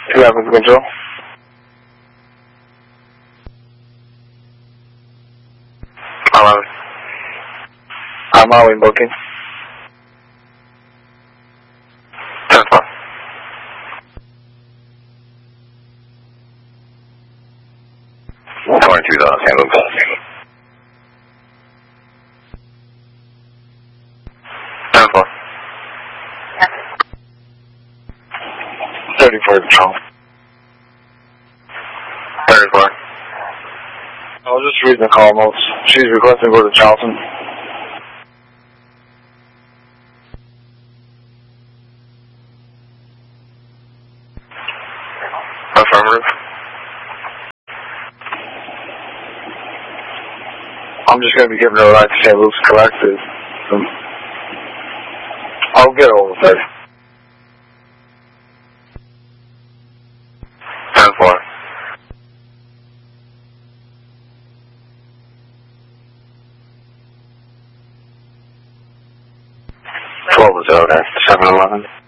11 control. I'm out in booking. 10-4. San Luis. 10-4. 34 control. 34. I was just reading the call notes. She's requesting to go to Charleston. Affirmative. I'm just going to be giving her a ride to St. Luke's collect it. I'll get over there. 10-4. 12-0 there. 7-11.